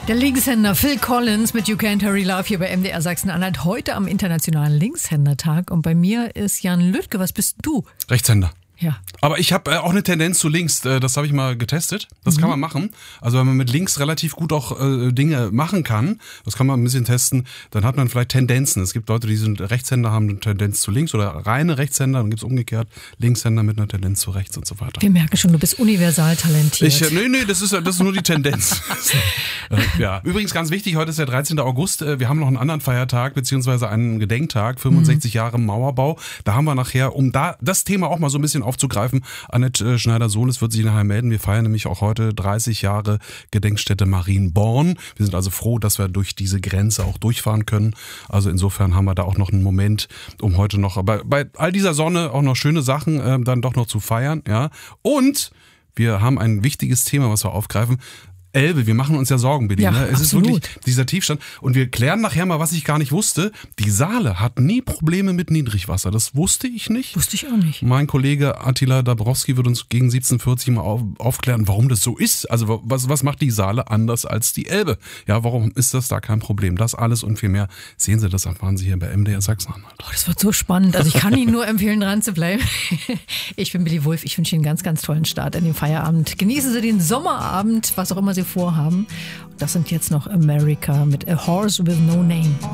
Der Linkshänder Phil Collins mit You Can't Hurry Love hier bei MDR Sachsen-Anhalt. Heute am Internationalen Linkshändertag. Und bei mir ist Jan Lüttke. Was bist du? Rechtshänder. Ja. Aber ich habe auch eine Tendenz zu links, das habe ich mal getestet. Das kann man machen. Also wenn man mit links relativ gut auch Dinge machen kann, das kann man ein bisschen testen, dann hat man vielleicht Tendenzen. Es gibt Leute, die sind Rechtshänder, haben eine Tendenz zu links oder reine Rechtshänder, dann gibt es umgekehrt Linkshänder mit einer Tendenz zu rechts und so weiter. Wir merken schon, du bist universal talentiert. Nee, das ist nur die Tendenz. Ja. Übrigens ganz wichtig, heute ist der 13. August. Wir haben noch einen anderen Feiertag, beziehungsweise einen Gedenktag, 65 Jahre Mauerbau. Da haben wir nachher, um da das Thema auch mal so ein bisschen aufzugreifen, Annette Schneider-Sohles wird sich nachher melden. Wir feiern nämlich auch heute 30 Jahre Gedenkstätte Marienborn. Wir sind also froh, dass wir durch diese Grenze auch durchfahren können. Also insofern haben wir da auch noch einen Moment, um heute noch bei all dieser Sonne auch noch schöne Sachen dann doch noch zu feiern. Ja. Und wir haben ein wichtiges Thema, was wir aufgreifen. Elbe, wir machen uns ja Sorgen, Billy. Ja, ne? Es absolut. ist wirklich dieser Tiefstand. Und wir klären nachher mal, was ich gar nicht wusste. Die Saale hat nie Probleme mit Niedrigwasser. Das wusste ich nicht. Wusste ich auch nicht. Mein Kollege Attila Dabrowski wird uns gegen 17:40 mal aufklären, warum das so ist. Also was macht die Saale anders als die Elbe? Ja, warum ist das da kein Problem? Das alles und viel mehr sehen Sie, das erfahren Sie hier bei MDR Sachsen-Anhalt. Oh, das wird so spannend. Also ich kann Ihnen nur empfehlen, dran zu bleiben. Ich bin Billy Wulff. Ich wünsche Ihnen einen ganz, ganz tollen Start in den Feierabend. Genießen Sie den Sommerabend, was auch immer Sie vorhaben. Das sind jetzt noch America mit A Horse with No Name.